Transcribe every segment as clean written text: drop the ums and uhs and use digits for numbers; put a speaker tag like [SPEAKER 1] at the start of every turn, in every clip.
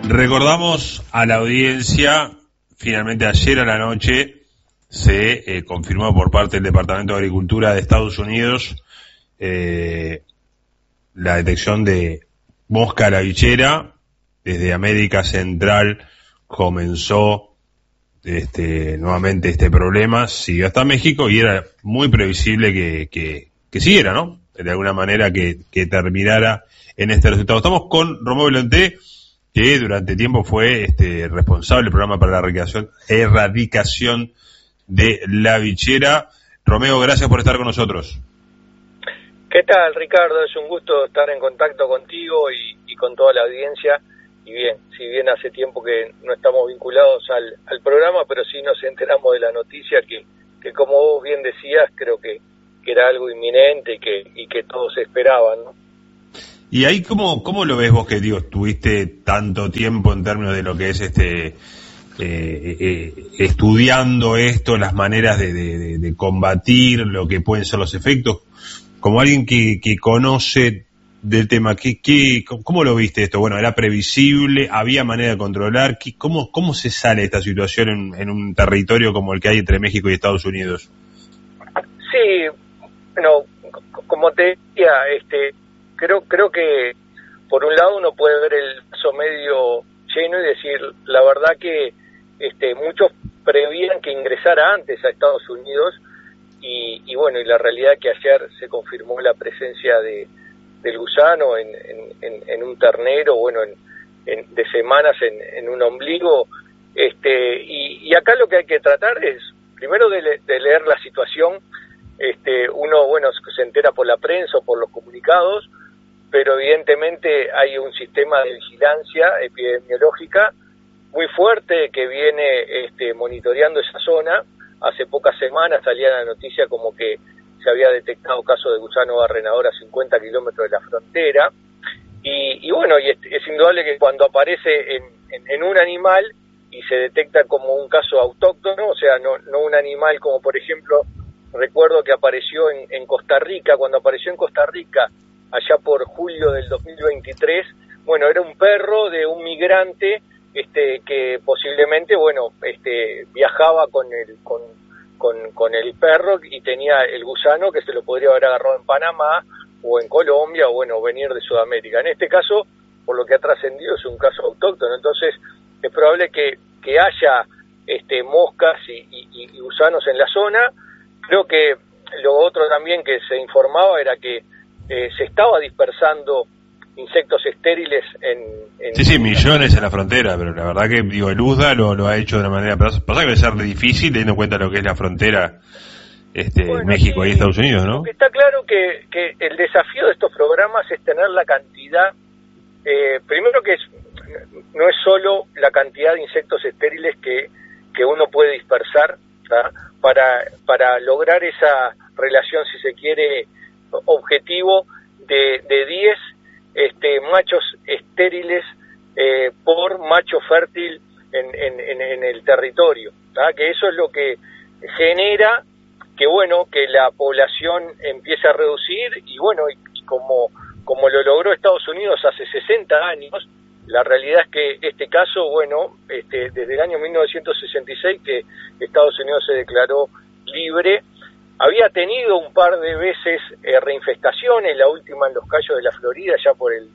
[SPEAKER 1] Recordamos a la audiencia, finalmente ayer a la noche se confirmó por parte del Departamento de Agricultura de Estados Unidos la detección de mosca lavichera. Desde América Central comenzó nuevamente este problema, siguió hasta México y era muy previsible que siguiera, ¿no? De alguna manera que terminara en este resultado. Estamos con Romeo Belenté, que durante tiempo fue responsable del programa para la erradicación de la bichera. Romeo, gracias por estar con nosotros.
[SPEAKER 2] ¿Qué tal, Ricardo? Es un gusto estar en contacto contigo y con toda la audiencia. Y bien, si bien hace tiempo que no estamos vinculados al programa, pero sí nos enteramos de la noticia que como vos bien decías, creo que era algo inminente y que todos esperaban, ¿no?
[SPEAKER 1] Y ahí, ¿cómo lo ves vos, que tuviste tanto tiempo en términos de lo que es estudiando esto, las maneras de combatir, lo que pueden ser los efectos? Como alguien que conoce del tema, ¿cómo lo viste esto? Bueno, ¿era previsible? ¿Había manera de controlar? ¿Cómo se sale de esta situación en un territorio como el que hay entre México y Estados Unidos?
[SPEAKER 2] Sí, bueno, como te decía, creo que por un lado uno puede ver el vaso medio lleno y decir, la verdad que muchos prevían que ingresara antes a Estados Unidos y bueno, y la realidad que ayer se confirmó la presencia del gusano en un ternero, bueno, de semanas en un ombligo, y acá lo que hay que tratar es primero de leer la situación. Uno, bueno, se entera por la prensa o por los comunicados, pero evidentemente hay un sistema de vigilancia epidemiológica muy fuerte que viene monitoreando esa zona. Hace pocas semanas salía la noticia como que se había detectado casos de gusano barrenador a 50 kilómetros de la frontera, y bueno, y es indudable que cuando aparece en un animal y se detecta como un caso autóctono, o sea, no un animal como por ejemplo, recuerdo que apareció en Costa Rica. Cuando apareció en Costa Rica allá por julio del 2023, bueno, era un perro de un migrante que posiblemente, bueno, viajaba con el perro y tenía el gusano que se lo podría haber agarrado en Panamá o en Colombia o, bueno, venir de Sudamérica. En este caso, por lo que ha trascendido, es un caso autóctono, entonces es probable que haya moscas y gusanos en la zona. Creo que lo otro también que se informaba era que se estaba dispersando insectos estériles en
[SPEAKER 1] Sí, millones en la frontera, pero la verdad que, el USDA lo ha hecho de una manera... Pasa que debe ser difícil teniendo en cuenta lo que es la frontera bueno, México y Estados Unidos, ¿no?
[SPEAKER 2] Está claro que el desafío de estos programas es tener la cantidad, primero que no es solo la cantidad de insectos estériles que uno puede dispersar, ¿tá? Para lograr esa relación, si se quiere, objetivo de 10 machos estériles por macho fértil en el territorio, ¿tá? Que eso es lo que genera que, bueno, que la población empiece a reducir y, bueno, y como lo logró Estados Unidos hace 60 años, la realidad es que este caso, bueno, desde el año 1966 que Estados Unidos se declaró libre, había tenido un par de veces reinfestaciones, la última en los Cayos de la Florida, ya por el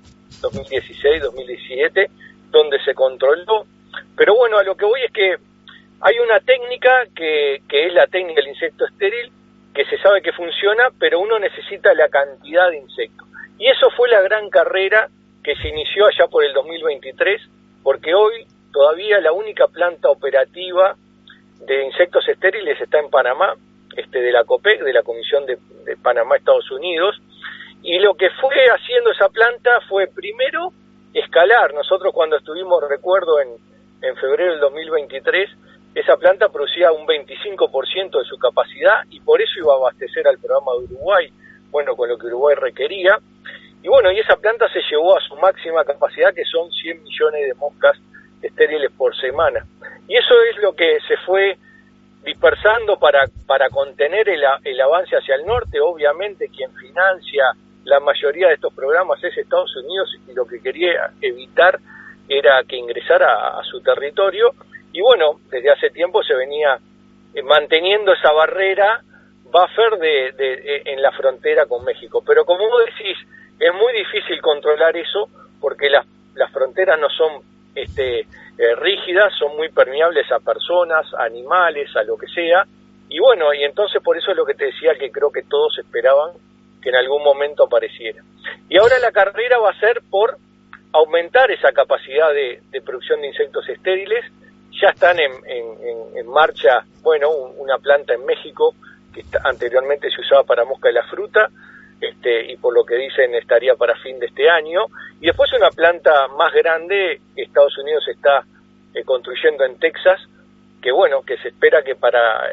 [SPEAKER 2] 2016-2017, donde se controló. Pero bueno, a lo que voy es que hay una técnica que es la técnica del insecto estéril, que se sabe que funciona, pero uno necesita la cantidad de insectos. Y eso fue la gran carrera que se inició allá por el 2023, porque hoy todavía la única planta operativa de insectos estériles está en Panamá, de la COPEC, de la Comisión de Panamá, Estados Unidos, y lo que fue haciendo esa planta fue primero escalar. Nosotros cuando estuvimos, recuerdo, en febrero del 2023, esa planta producía un 25% de su capacidad y por eso iba a abastecer al programa de Uruguay, bueno, con lo que Uruguay requería. Y bueno, y esa planta se llevó a su máxima capacidad, que son 100 millones de moscas estériles por semana. Y eso es lo que se fue dispersando para contener el avance hacia el norte. Obviamente quien financia la mayoría de estos programas es Estados Unidos, y lo que quería evitar era que ingresara a su territorio, y bueno, desde hace tiempo se venía manteniendo esa barrera buffer en la frontera con México. Pero como vos decís, es muy difícil controlar eso porque las fronteras no son rígidas, son muy permeables a personas, a animales, a lo que sea. Y bueno, y entonces por eso es lo que te decía, que creo que todos esperaban que en algún momento apareciera. Y ahora la carrera va a ser por aumentar esa capacidad de producción de insectos estériles. Ya están en marcha, bueno, una planta en México que anteriormente se usaba para mosca de la fruta, y por lo que dicen estaría para fin de este año. Y después una planta más grande que Estados Unidos está construyendo en Texas, que bueno, que se espera que para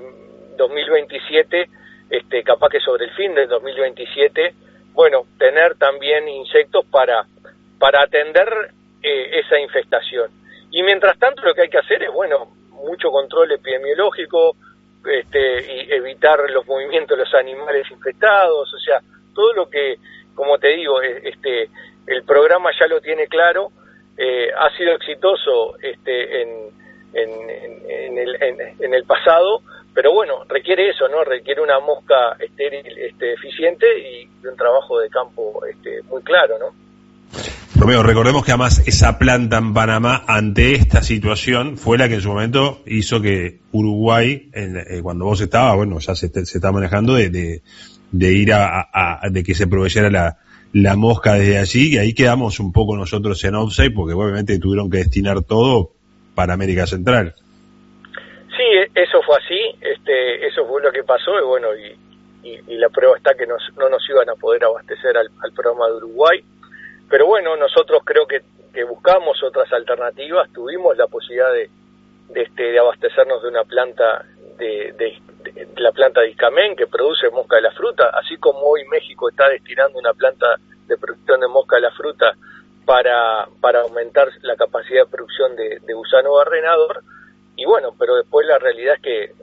[SPEAKER 2] 2027, capaz que sobre el fin del 2027, bueno, tener también insectos para atender esa infestación. Y mientras tanto lo que hay que hacer es, bueno, mucho control epidemiológico, y evitar los movimientos de los animales infectados, o sea, todo lo que, como te digo, el programa ya lo tiene claro, ha sido exitoso en el pasado, pero bueno, requiere eso, ¿no? Requiere una mosca estéril eficiente y un trabajo de campo muy claro, ¿no?
[SPEAKER 1] Romeo, recordemos que además esa planta en Panamá, ante esta situación, fue la que en su momento hizo que Uruguay, cuando vos estabas, bueno, ya se está manejando de ir de que se proveyera la mosca desde allí, y ahí quedamos un poco nosotros en offside, porque obviamente tuvieron que destinar todo para América Central.
[SPEAKER 2] Sí, eso fue así, eso fue lo que pasó, y bueno, y la prueba está que no nos iban a poder abastecer al programa de Uruguay. Pero bueno, nosotros creo que buscamos otras alternativas, tuvimos la posibilidad de abastecernos de una planta, de la planta de Iscamén, que produce mosca de la fruta, así como hoy México está destinando una planta de producción de mosca de la fruta para aumentar la capacidad de producción de gusano barrenador. Y bueno, pero después la realidad es que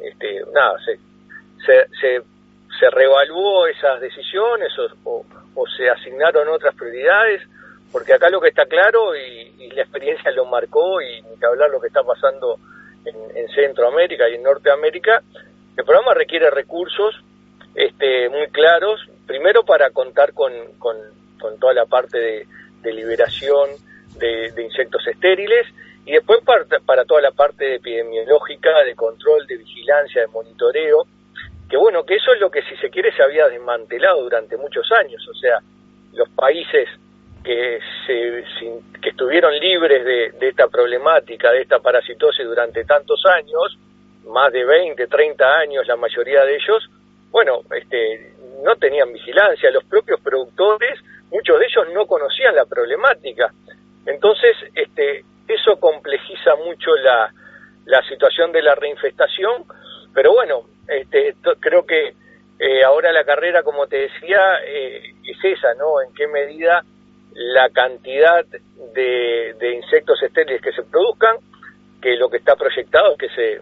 [SPEAKER 2] se reevaluó esas decisiones o se asignaron otras prioridades, porque acá lo que está claro, y la experiencia lo marcó, y ni que hablar lo que está pasando en Centroamérica y en Norteamérica, el programa requiere recursos muy claros, primero para contar con toda la parte de liberación de insectos estériles, y después para toda la parte epidemiológica, de control, de vigilancia, de monitoreo, que bueno, que eso es lo que, si se quiere, se había desmantelado durante muchos años. O sea, los países que estuvieron libres de esta problemática, de esta parasitosis durante tantos años, más de 20, 30 años la mayoría de ellos, bueno, no tenían vigilancia. Los propios productores, muchos de ellos no conocían la problemática. Entonces, eso complejiza mucho la situación de la reinfestación, pero bueno, creo que ahora la carrera, como te decía, es esa, ¿no? En qué medida la cantidad de insectos estériles que se produzcan, que lo que está proyectado es que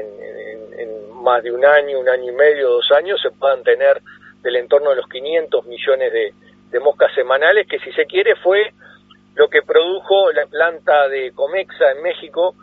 [SPEAKER 2] en más de un año y medio, 2 años, se puedan tener del entorno de los 500 millones de moscas semanales, que si se quiere fue lo que produjo la planta de Comexa en México,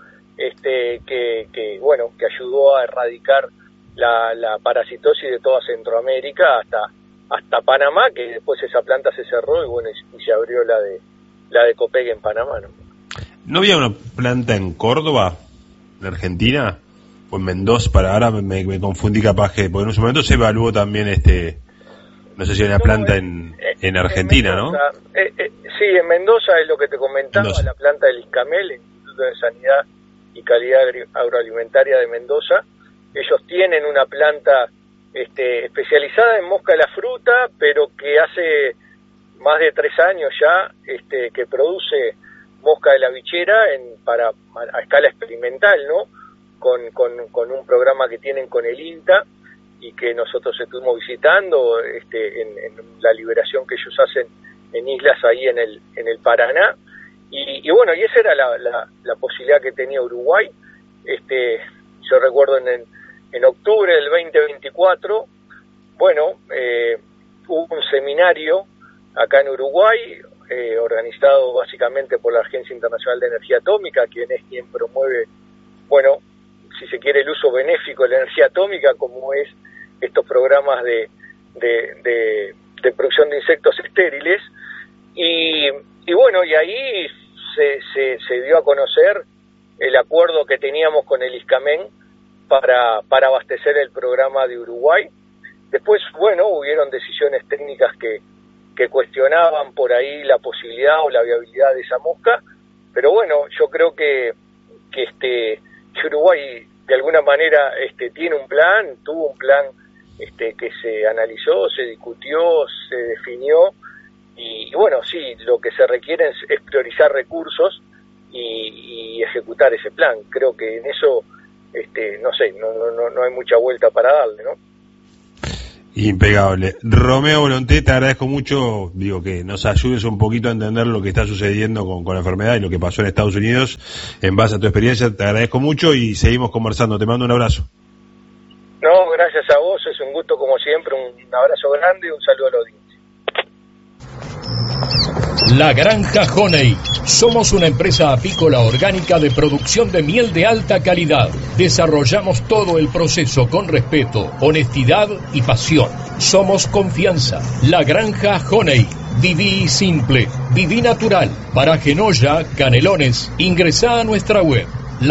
[SPEAKER 2] que ayudó a erradicar la parasitosis de toda Centroamérica hasta Panamá, que después esa planta se cerró y se abrió la de Copec en Panamá, ¿no?
[SPEAKER 1] ¿No había una planta en Córdoba, en Argentina, o en Mendoza? Ahora me confundí capaz, porque en un momento se evaluó también no sé si hay una planta en Argentina,
[SPEAKER 2] ¿no? Sí, en Mendoza es lo que te comentaba, Mendoza. La planta del ISCAMEL, el Instituto de Sanidad y Calidad Agroalimentaria de Mendoza. Ellos tienen una planta especializada en mosca de la fruta, pero que hace más de 3 años ya que produce mosca de la bichera a escala experimental, ¿no? Con un programa que tienen con el INTA, y que nosotros estuvimos visitando en la liberación que ellos hacen en islas ahí en el Paraná, y bueno, y esa era la posibilidad que tenía Uruguay. Yo recuerdo en octubre del 2024, bueno, hubo un seminario acá en Uruguay, organizado básicamente por la Agencia Internacional de Energía Atómica, quien promueve, bueno, si se quiere, el uso benéfico de la energía atómica, como es estos programas de producción de insectos estériles. Y bueno, y ahí se dio a conocer el acuerdo que teníamos con el ISCAMEN para abastecer el programa de Uruguay. Después, bueno, hubieron decisiones técnicas que cuestionaban por ahí la posibilidad o la viabilidad de esa mosca, pero bueno, yo creo que Uruguay de alguna manera tuvo un plan que se analizó, se discutió, se definió, y bueno, sí, lo que se requiere es priorizar recursos y ejecutar ese plan. Creo que en eso no hay mucha vuelta para darle, ¿no?
[SPEAKER 1] Impecable. Romeo Volonté, te agradezco mucho, que nos ayudes un poquito a entender lo que está sucediendo con la enfermedad y lo que pasó en Estados Unidos en base a tu experiencia. Te agradezco mucho y seguimos conversando. Te mando un abrazo.
[SPEAKER 2] No, gracias a vos, es un gusto como siempre, un abrazo grande y un saludo a la audiencia.
[SPEAKER 3] La Granja Honey. Somos una empresa apícola orgánica de producción de miel de alta calidad. Desarrollamos todo el proceso con respeto, honestidad y pasión. Somos confianza. La Granja Honey. Viví simple, viví natural. Para Genoya, Canelones, ingresá a nuestra web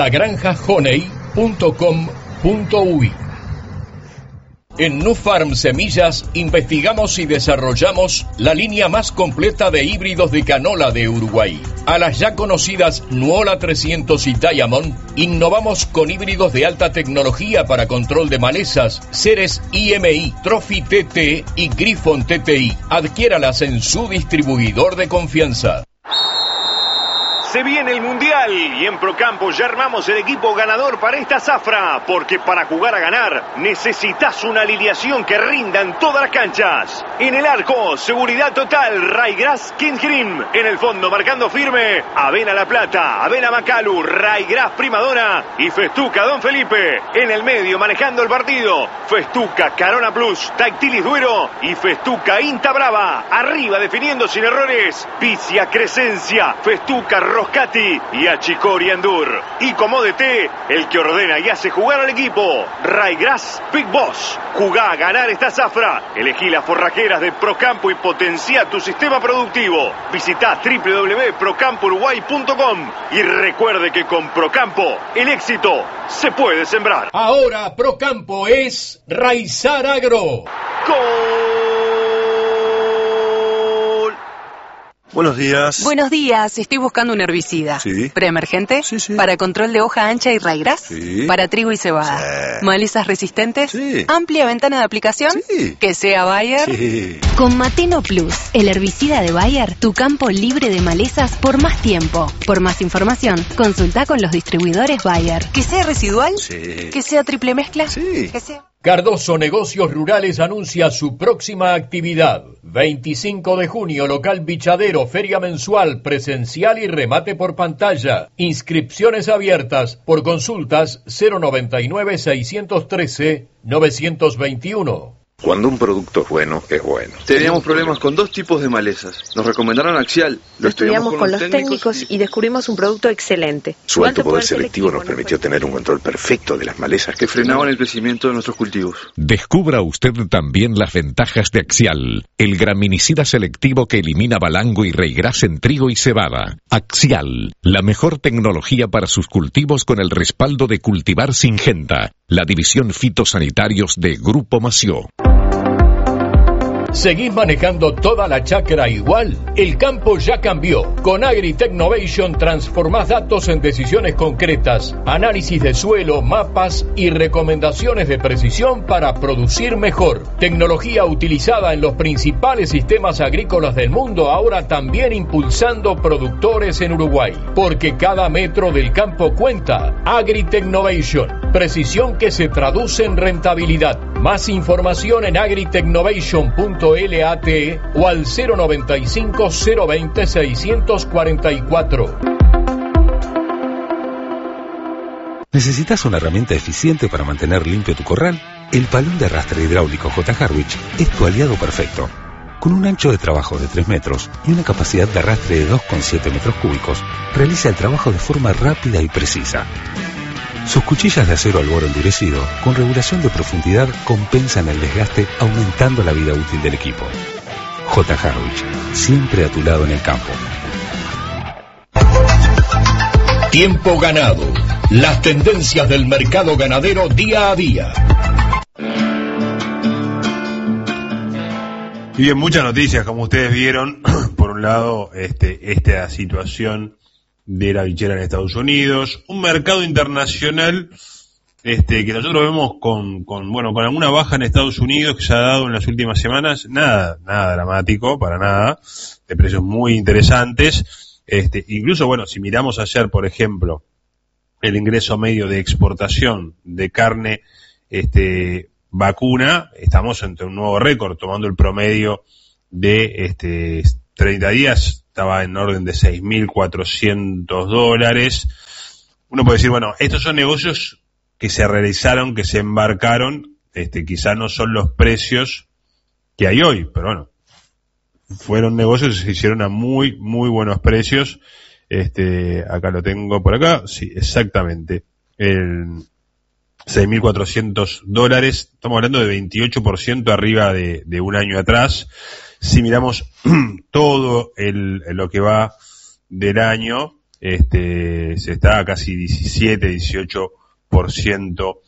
[SPEAKER 3] lagranjahoney.com.uy. En Nufarm Semillas investigamos y desarrollamos la línea más completa de híbridos de canola de Uruguay. A las ya conocidas Nuola 300 y Diamond, innovamos con híbridos de alta tecnología para control de malezas, Ceres IMI, Trophy TT y Griffon TTI. Adquiéralas en su distribuidor de confianza.
[SPEAKER 4] Se viene el Mundial y en Procampo ya armamos el equipo ganador para esta zafra, porque para jugar a ganar necesitas una alineación que rinda en todas las canchas. En el arco, seguridad total, Raygrass Kingrim. En el fondo, marcando firme, Avena La Plata, Avena Macalu, Raygrass Primadona y Festuca Don Felipe. En el medio, manejando el partido, Festuca Carona Plus, Tactilis Duero y Festuca Inta Brava. Arriba, definiendo sin errores, Picia Crescencia, Festuca Roscati y Achicori Andur. Y como DT, el que ordena y hace jugar al equipo, Raygrass Big Boss. Jugá a ganar esta zafra. Elegí las forrajeras de Procampo y potencia tu sistema productivo. Visitá www.procampouruguay.com y recuerde que con Procampo el éxito se puede sembrar.
[SPEAKER 3] Ahora Procampo es Raizar Agro.
[SPEAKER 4] ¡Gol!
[SPEAKER 5] Buenos días.
[SPEAKER 6] Buenos días, estoy buscando un herbicida.
[SPEAKER 5] Sí.
[SPEAKER 6] ¿Preemergente?
[SPEAKER 5] Sí.
[SPEAKER 6] ¿Para control de hoja ancha y raigras?
[SPEAKER 5] Sí.
[SPEAKER 6] ¿Para trigo y cebada?
[SPEAKER 5] Sí.
[SPEAKER 6] ¿Malezas resistentes?
[SPEAKER 5] Sí.
[SPEAKER 6] ¿Amplia ventana de aplicación?
[SPEAKER 5] Sí.
[SPEAKER 6] ¿Que sea Bayer?
[SPEAKER 5] Sí.
[SPEAKER 7] Con Mateno Plus, el herbicida de Bayer, tu campo libre de malezas por más tiempo. Por más información, consulta con los distribuidores Bayer.
[SPEAKER 6] ¿Que sea residual?
[SPEAKER 5] Sí.
[SPEAKER 6] ¿Que sea triple mezcla?
[SPEAKER 5] Sí.
[SPEAKER 6] ¿Que sea...
[SPEAKER 3] Cardoso Negocios Rurales anuncia su próxima actividad. 25 de junio, local Bichadero, feria mensual, presencial y remate por pantalla. Inscripciones abiertas. Por consultas 099-613-921.
[SPEAKER 8] Cuando un producto es bueno, es bueno.
[SPEAKER 9] Teníamos problemas con 2 tipos de malezas. Nos recomendaron Axial.
[SPEAKER 10] Lo estudiamos con los técnicos y descubrimos un producto excelente.
[SPEAKER 8] Su alto poder selectivo nos permitió tener un control perfecto de las malezas
[SPEAKER 9] que frenaban el crecimiento de nuestros cultivos.
[SPEAKER 11] Descubra usted también las ventajas de Axial, el graminicida selectivo que elimina balango y raigras en trigo y cebada. Axial, la mejor tecnología para sus cultivos con el respaldo de Cultivar Syngenta, la división fitosanitarios de Grupo Mació.
[SPEAKER 3] ¿Seguís manejando toda la chacra igual? El campo ya cambió. Con Agritechnovation transformás datos en decisiones concretas, análisis de suelo, mapas y recomendaciones de precisión para producir mejor. Tecnología utilizada en los principales sistemas agrícolas del mundo, ahora también impulsando productores en Uruguay. Porque cada metro del campo cuenta. Agritechnovation. Precisión que se traduce en rentabilidad. Más información en agritechnovation.lat o al 095 020 644.
[SPEAKER 12] ¿Necesitas una herramienta eficiente para mantener limpio tu corral? El palón de arrastre hidráulico J. Harwich es tu aliado perfecto. Con un ancho de trabajo de 3 metros y una capacidad de arrastre de 2,7 metros cúbicos, realiza el trabajo de forma rápida y precisa. Sus cuchillas de acero al boro endurecido, con regulación de profundidad, compensan el desgaste, aumentando la vida útil del equipo. J. Harwich, siempre a tu lado en el campo.
[SPEAKER 3] Tiempo ganado. Las tendencias del mercado ganadero día a día.
[SPEAKER 1] Y bien, muchas noticias, como ustedes vieron. Por un lado, esta situación de la bichera en Estados Unidos, un mercado internacional que nosotros vemos con alguna baja en Estados Unidos que se ha dado en las últimas semanas, nada dramático, para nada, de precios muy interesantes. Incluso, si miramos ayer, por ejemplo, el ingreso medio de exportación de carne vacuna, estamos ante un nuevo récord, tomando el promedio de 30 días, estaba en orden de $6.400. Uno puede decir, estos son negocios que se realizaron, que se embarcaron, quizá no son los precios que hay hoy, pero fueron negocios que se hicieron a muy, muy buenos precios. Acá lo tengo por acá, sí, exactamente. El $6.400, estamos hablando de 28% arriba de un año atrás. Si miramos todo lo que va del año, se está a casi 18%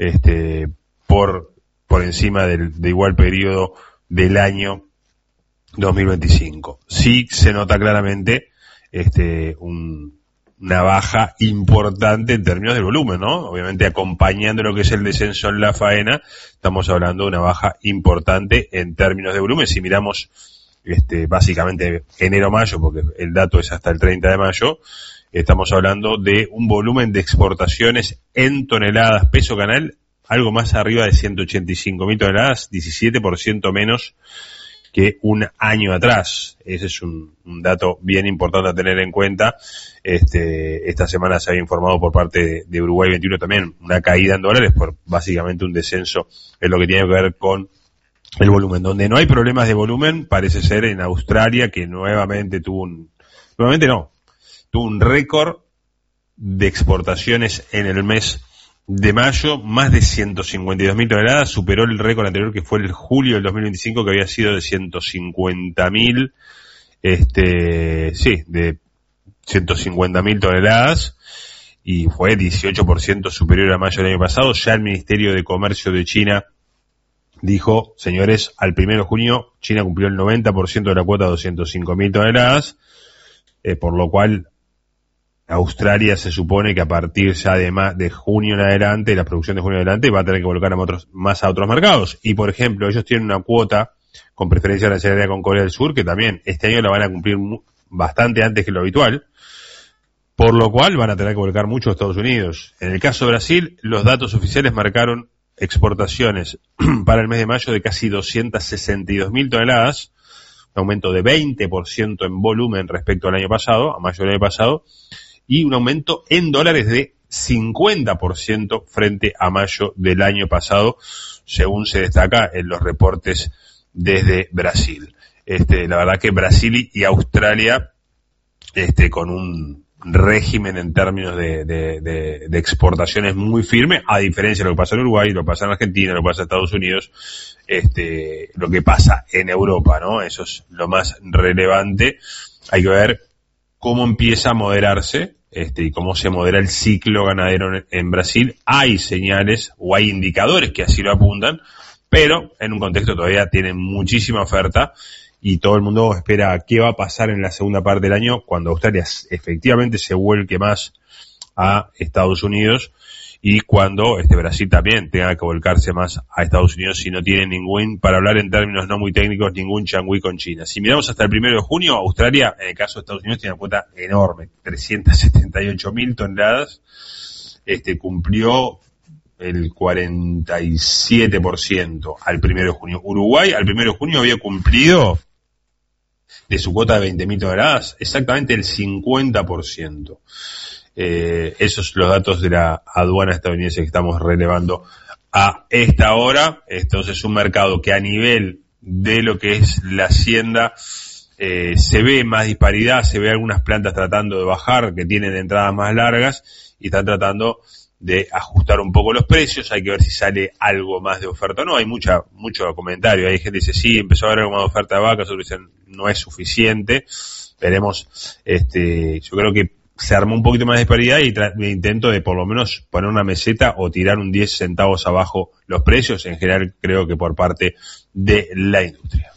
[SPEAKER 1] por encima de igual periodo del año 2025. Sí se nota claramente una baja importante en términos de volumen, ¿no? Obviamente acompañando lo que es el descenso en la faena, estamos hablando de una baja importante en términos de volumen. Si miramos básicamente enero-mayo, porque el dato es hasta el 30 de mayo, estamos hablando de un volumen de exportaciones en toneladas peso canal, algo más arriba de 185.000 toneladas, 17% menos que un año atrás. Ese es un dato bien importante a tener en cuenta. Esta semana se había informado por parte de Uruguay 21 también una caída en dólares por básicamente un descenso en lo que tiene que ver con el volumen. Donde no hay problemas de volumen parece ser en Australia, que nuevamente tuvo un récord de exportaciones en el mes de mayo, más de 152.000 toneladas, superó el récord anterior que fue el julio del 2025, que había sido de 150.000, de 150.000 toneladas, y fue 18% superior a mayo del año pasado. Ya el Ministerio de Comercio de China dijo, señores, al 1 de junio China cumplió el 90% de la cuota de 205.000 toneladas, por lo cual Australia se supone que a partir ya de junio en adelante, la producción de junio en adelante, va a tener que volcar más a otros mercados. Y por ejemplo, ellos tienen una cuota con preferencia arancelaria con Corea del Sur, que también este año la van a cumplir bastante antes que lo habitual, por lo cual van a tener que volcar mucho a Estados Unidos. En el caso de Brasil, los datos oficiales marcaron exportaciones para el mes de mayo de casi 262.000 toneladas, un aumento de 20% en volumen respecto al año pasado, a mayo del año pasado, y un aumento en dólares de 50% frente a mayo del año pasado, según se destaca en los reportes desde Brasil. La verdad que Brasil y Australia, con un régimen en términos de exportaciones muy firme, a diferencia de lo que pasa en Uruguay, lo que pasa en Argentina, lo que pasa en Estados Unidos, lo que pasa en Europa, ¿no? Eso es lo más relevante. Hay que ver cómo empieza a moderarse, y cómo se modera el ciclo ganadero en Brasil. Hay señales o hay indicadores que así lo apuntan, pero en un contexto todavía tienen muchísima oferta y todo el mundo espera qué va a pasar en la segunda parte del año cuando Australia efectivamente se vuelque más a Estados Unidos y cuando Brasil también tenga que volcarse más a Estados Unidos, si no tiene para hablar en términos no muy técnicos, ningún changüí con China. Si miramos hasta el 1 de junio, Australia, en el caso de Estados Unidos, tiene una cuota enorme, 378.000 toneladas, cumplió el 47% al 1 de junio. Uruguay al 1 de junio había cumplido de su cuota de 20.000 toneladas exactamente el 50%. Esos son los datos de la aduana estadounidense que estamos relevando a esta hora. Entonces, un mercado que a nivel de lo que es la hacienda, se ve más disparidad, se ve algunas plantas tratando de bajar, que tienen entradas más largas, y están tratando de ajustar un poco los precios. Hay que ver si sale algo más de oferta o no. Hay mucho comentario, hay gente que dice sí, empezó a haber algo más de oferta de vacas, otros dicen no es suficiente. Veremos, yo creo que se armó un poquito más de disparidad y intento de por lo menos poner una meseta o tirar un 10 centavos abajo los precios, en general creo que por parte de la industria.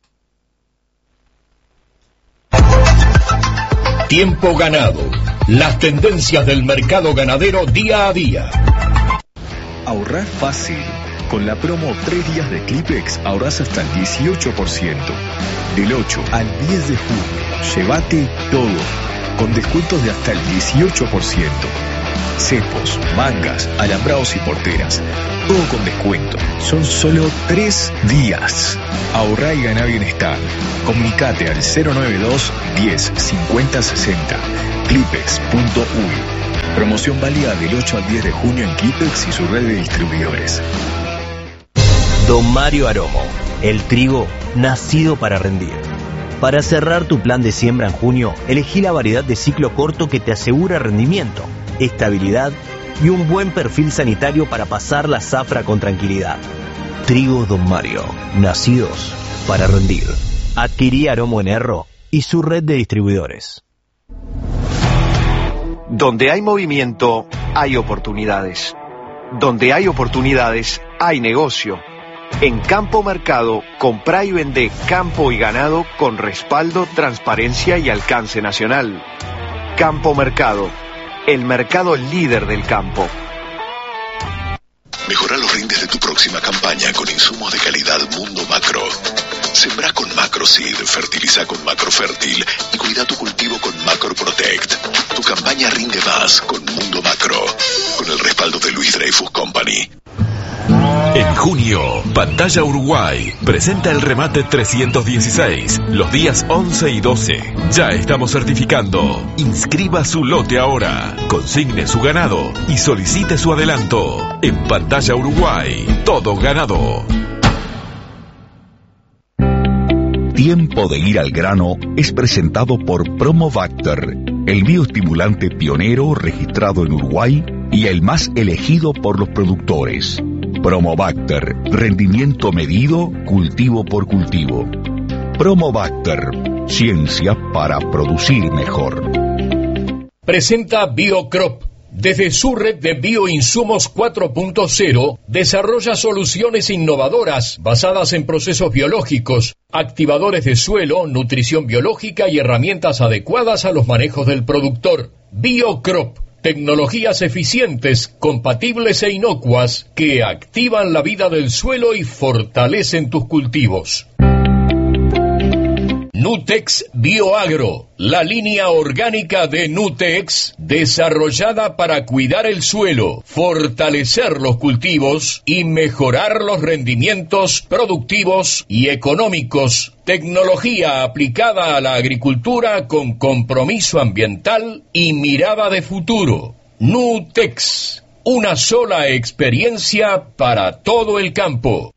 [SPEAKER 3] Tiempo ganado. Las tendencias del mercado ganadero día a día.
[SPEAKER 13] Ahorrar fácil. Con la promo 3 días de Clipex ahorras hasta el 18%. Del 8 al 10 de junio, llévate todo. Con descuentos de hasta el 18%. Cepos, mangas, alambrados y porteras. Todo con descuento. Son solo 3 días. Ahorrá y ganá bienestar. Comunicate al 092 10 50 60. Clipex.uy. Promoción válida del 8 al 10 de junio en Clipex y su red de distribuidores.
[SPEAKER 14] Don Mario Aromo, el trigo nacido para rendir. Para cerrar tu plan de siembra en junio, elegí la variedad de ciclo corto que te asegura rendimiento, estabilidad y un buen perfil sanitario para pasar la zafra con tranquilidad. Trigo Don Mario, nacidos para rendir. Adquirí Aromo en Erro y su red de distribuidores.
[SPEAKER 15] Donde hay movimiento, hay oportunidades. Donde hay oportunidades, hay negocio. En Campo Mercado, comprá y vende campo y ganado con respaldo, transparencia y alcance nacional. Campo Mercado, el mercado líder del campo.
[SPEAKER 8] Mejora los rindes de tu próxima campaña con insumos de calidad Mundo Macro. Sembrá con Macroseed, fertiliza con Macrofértil y cuida tu cultivo con Macro Protect. Tu campaña rinde más con Mundo Macro, con el respaldo de Luis Dreyfus Company.
[SPEAKER 16] En junio, Pantalla Uruguay presenta el remate 316, los días 11 y 12. Ya estamos certificando. Inscriba su lote ahora, consigne su ganado y solicite su adelanto. En Pantalla Uruguay, todo ganado.
[SPEAKER 17] Tiempo de ir al grano es presentado por Promovactor, el bioestimulante pionero registrado en Uruguay y el más elegido por los productores. Promovactor, rendimiento medido, cultivo por cultivo. Promovactor, ciencia para producir mejor.
[SPEAKER 3] Presenta BioCrop. Desde su red de bioinsumos 4.0, desarrolla soluciones innovadoras basadas en procesos biológicos, activadores de suelo, nutrición biológica y herramientas adecuadas a los manejos del productor. BioCrop. Tecnologías eficientes, compatibles e inocuas que activan la vida del suelo y fortalecen tus cultivos. Nutex Bioagro, la línea orgánica de Nutex, desarrollada para cuidar el suelo, fortalecer los cultivos y mejorar los rendimientos productivos y económicos. Tecnología aplicada a la agricultura con compromiso ambiental y mirada de futuro. Nutex, una sola experiencia para todo el campo.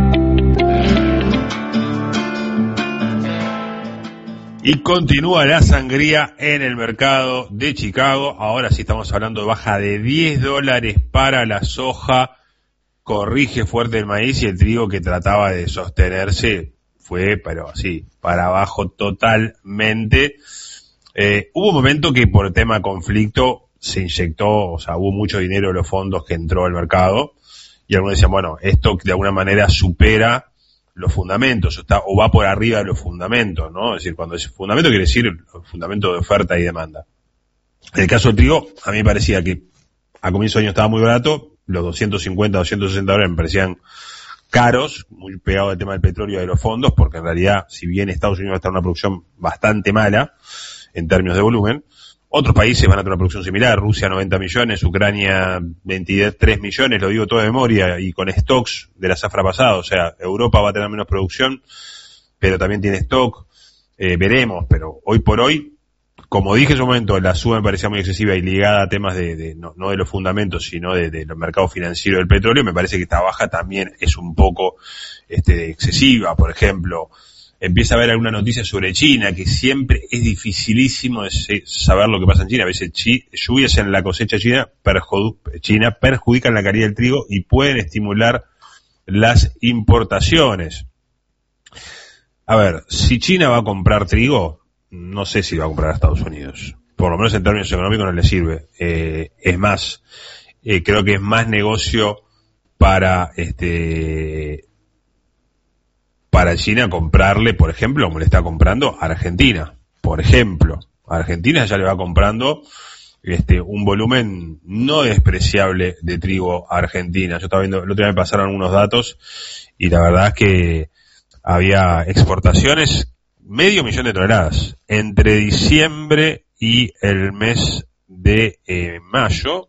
[SPEAKER 1] Y continúa la sangría en el mercado de Chicago. Ahora sí estamos hablando de baja de $10 para la soja. Corrige fuerte el maíz y el trigo, que trataba de sostenerse, fue, pero así, para abajo totalmente. Hubo un momento que por tema de conflicto se inyectó, o sea, hubo mucho dinero de los fondos que entró al mercado. Y algunos decían, bueno, esto de alguna manera supera los fundamentos, o va por arriba de los fundamentos, ¿no? Es decir, cuando es fundamento quiere decir el fundamento de oferta y demanda. En el caso del trigo, a mí me parecía que a comienzo de año estaba muy barato, los 250, 260 dólares me parecían caros, muy pegado al tema del petróleo y de los fondos, porque en realidad, si bien Estados Unidos va a estar en una producción bastante mala, en términos de volumen, otros países van a tener una producción similar, Rusia 90 millones, Ucrania 23 millones, lo digo todo de memoria, y con stocks de la zafra pasada, o sea, Europa va a tener menos producción, pero también tiene stock, veremos, pero hoy por hoy, como dije en su momento, la suba me parecía muy excesiva y ligada a temas no de los fundamentos, sino de los mercados financieros del petróleo. Me parece que esta baja también es un poco excesiva. Por ejemplo, empieza a haber alguna noticia sobre China, que siempre es dificilísimo saber lo que pasa en China. A veces lluvias en la cosecha china perjudican la calidad del trigo y pueden estimular las importaciones. A ver, si China va a comprar trigo, no sé si va a comprar a Estados Unidos. Por lo menos en términos económicos no le sirve. Es más, creo que es más negocio para China comprarle, por ejemplo, como le está comprando a Argentina. Por ejemplo, a Argentina ya le va comprando un volumen no despreciable de trigo a Argentina. Yo estaba viendo, el otro día me pasaron algunos datos y la verdad es que había exportaciones 500.000 de toneladas entre diciembre y el mes de mayo.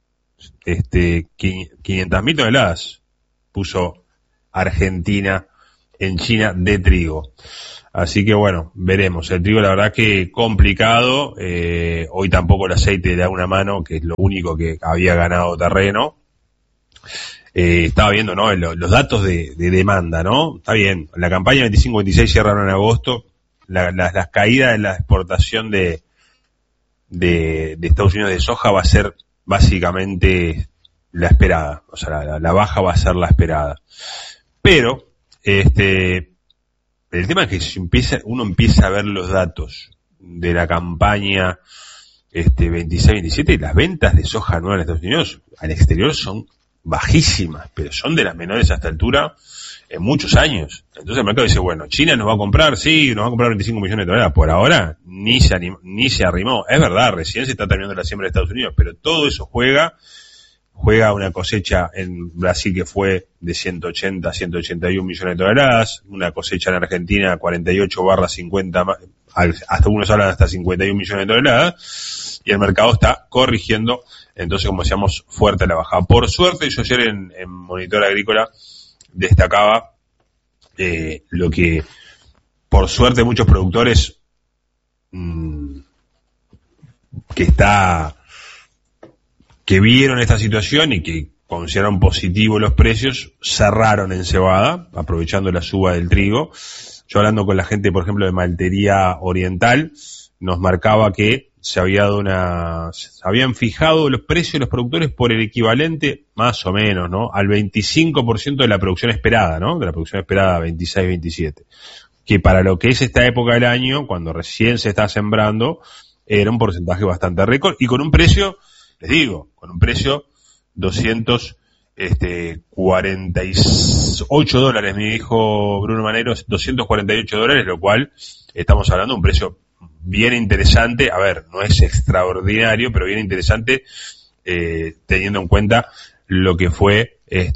[SPEAKER 1] 500.000 toneladas puso Argentina en China de trigo. Así que bueno, veremos. El trigo la verdad que complicado. Hoy tampoco el aceite le da una mano, que es lo único que había ganado terreno. Estaba viendo, ¿no? Los datos de demanda, ¿no? Está bien. La campaña 25-26 cerraron en agosto. Las caídas en la exportación de Estados Unidos de soja va a ser básicamente la esperada. O sea, la baja va a ser la esperada. Pero, el tema es que si uno empieza a ver los datos de la campaña 26-27, las ventas de soja nueva en Estados Unidos al exterior son bajísimas, pero son de las menores a esta altura en muchos años. Entonces el mercado dice, bueno, China nos va a comprar, sí, nos va a comprar 25 millones de toneladas. Por ahora ni se arrimó. Es verdad, recién se está terminando la siembra de Estados Unidos, pero todo eso juega una cosecha en Brasil que fue de 180 a 181 millones de toneladas, una cosecha en Argentina 48/50, hasta algunos hablan hasta 51 millones de toneladas, y el mercado está corrigiendo. Entonces, como decíamos, fuerte la baja. Por suerte, yo ayer en Monitor Agrícola destacaba lo que, por suerte, muchos productores que vieron esta situación y que consideraron positivo los precios, cerraron en cebada, aprovechando la suba del trigo. Yo hablando con la gente, por ejemplo, de Maltería Oriental, nos marcaba que se habían fijado los precios de los productores por el equivalente, más o menos, ¿no?, al 25% de la producción esperada, ¿no?, de la producción esperada 26-27. Que para lo que es esta época del año, cuando recién se está sembrando, era un porcentaje bastante récord y con un precio, les digo, con un precio $248, me dijo Bruno Manero, $248, lo cual estamos hablando de un precio bien interesante. A ver, no es extraordinario, pero bien interesante, teniendo en cuenta lo que fue el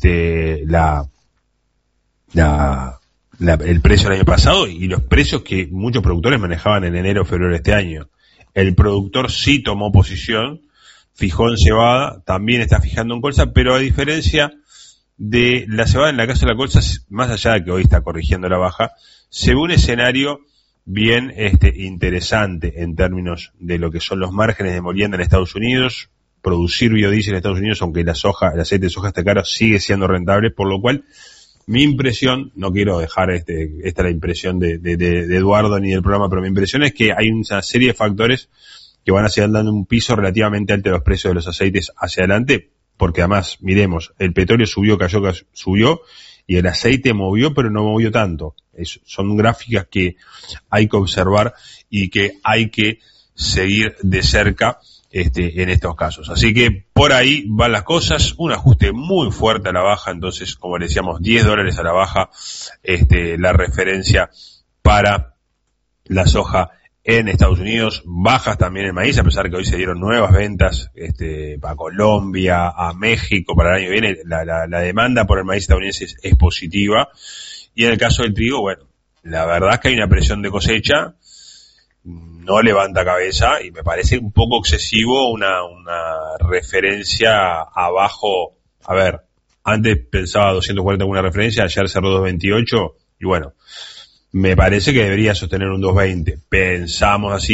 [SPEAKER 1] precio del año pasado y los precios que muchos productores manejaban en enero o febrero de este año. El productor sí tomó posición, fijó en cebada, también está fijando en colza, pero a diferencia de la cebada, en la casa de la colza, más allá de que hoy está corrigiendo la baja, se ve un escenario bien interesante en términos de lo que son los márgenes de molienda en Estados Unidos. Producir biodiesel en Estados Unidos, aunque el aceite de soja está caro, sigue siendo rentable, por lo cual mi impresión, no quiero dejar esta es la impresión de Eduardo ni del programa, pero mi impresión es que hay una serie de factores que van a seguir dando un piso relativamente alto de los precios de los aceites hacia adelante, porque además, miremos, el petróleo subió, subió, y el aceite movió, pero no movió tanto. Son gráficas que hay que observar y que hay que seguir de cerca en estos casos. Así que por ahí van las cosas, un ajuste muy fuerte a la baja, entonces, como le decíamos, $10 a la baja, la referencia para la soja en Estados Unidos, bajas también el maíz, a pesar que hoy se dieron nuevas ventas para Colombia, a México para el año que viene. La demanda por el maíz estadounidense es positiva, y en el caso del trigo, bueno, la verdad es que hay una presión de cosecha, no levanta cabeza, y me parece un poco excesivo una referencia abajo. A ver, antes pensaba 240 como una referencia, ayer cerró 228, y bueno, me parece que debería sostener un 220. Pensamos así,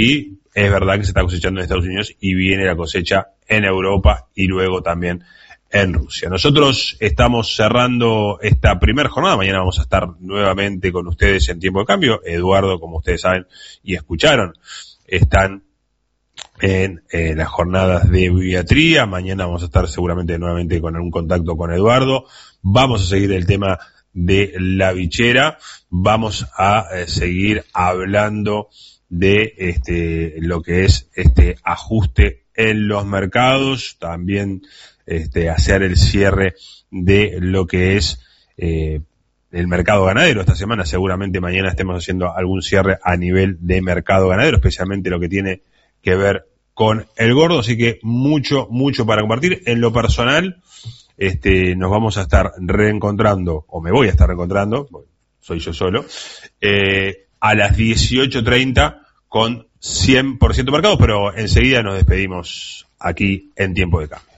[SPEAKER 1] es verdad que se está cosechando en Estados Unidos y viene la cosecha en Europa y luego también en Rusia. Nosotros estamos cerrando esta primera jornada. Mañana vamos a estar nuevamente con ustedes en Tiempo de Cambio. Eduardo, como ustedes saben y escucharon, están en las jornadas de biatría. Mañana vamos a estar seguramente nuevamente con algún contacto con Eduardo. Vamos a seguir el tema de la bichera. Vamos a seguir hablando de lo que es este ajuste en los mercados. También hacer el cierre de lo que es el mercado ganadero. Esta semana seguramente mañana estemos haciendo algún cierre a nivel de mercado ganadero, especialmente lo que tiene que ver con el gordo, así que mucho para compartir. En lo personal, nos vamos a estar reencontrando, o me voy a estar reencontrando, soy yo solo, a las 18:30 con 100% marcados, pero enseguida nos despedimos aquí en Tiempo de Cambio.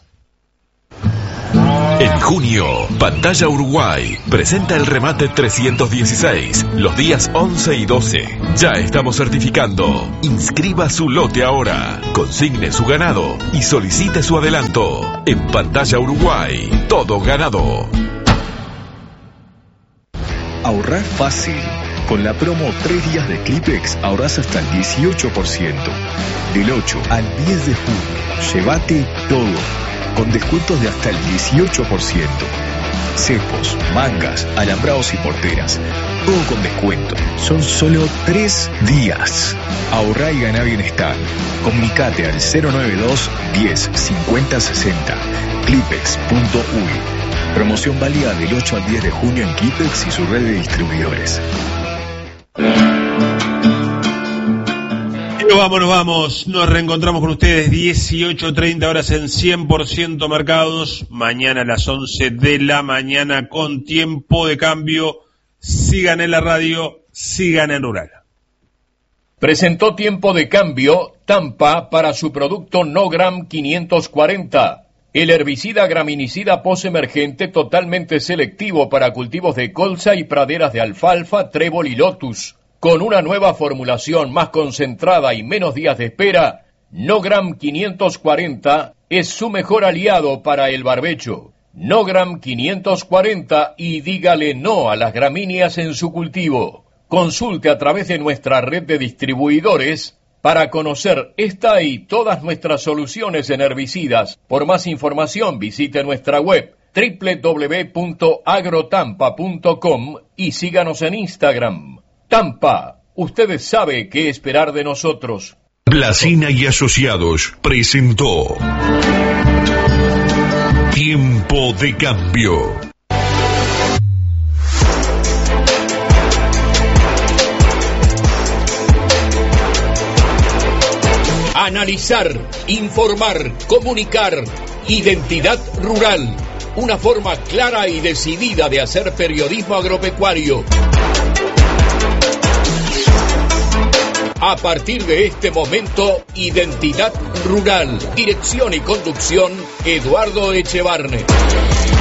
[SPEAKER 16] En junio, Pantalla Uruguay presenta el remate 316, los días 11 y 12. Ya estamos certificando. Inscriba su lote ahora, consigne su ganado y solicite su adelanto. En Pantalla Uruguay, todo ganado.
[SPEAKER 13] Ahorrar fácil. Con la promo 3 días de Clipex ahorras hasta el 18%. Del 8 al 10 de junio, llévate todo. Con descuentos de hasta el 18%. Cepos, mangas, alambrados y porteras. Todo con descuento. Son solo 3 días. Ahorrá y ganá bienestar. Comunicate al 092 10 50 60. Clipex.uy. Promoción válida del 8 al 10 de junio en Clipex y su red de distribuidores.
[SPEAKER 1] Nos vamos, nos reencontramos con ustedes 18:30 horas en 100% marcados. Mañana a las 11 de la mañana con Tiempo de Cambio. Sigan en la radio, sigan en Rural.
[SPEAKER 3] Presentó Tiempo de Cambio Tampa para su producto Nogram 540. El herbicida graminicida posemergente totalmente selectivo para cultivos de colza y praderas de alfalfa, trébol y lotus. Con una nueva formulación más concentrada y menos días de espera, Nogram 540 es su mejor aliado para el barbecho. Nogram 540 y dígale no a las gramíneas en su cultivo. Consulte a través de nuestra red de distribuidores para conocer esta y todas nuestras soluciones en herbicidas. Por más información visite nuestra web www.agrotampa.com y síganos en Instagram. Tampa, usted sabe qué esperar de nosotros.
[SPEAKER 16] Blasina y Asociados presentó Tiempo de Cambio.
[SPEAKER 3] Analizar, informar, comunicar. Identidad rural. Una forma clara y decidida de hacer periodismo agropecuario. A partir de este momento, Identidad Rural. Dirección y conducción, Eduardo Echevarne.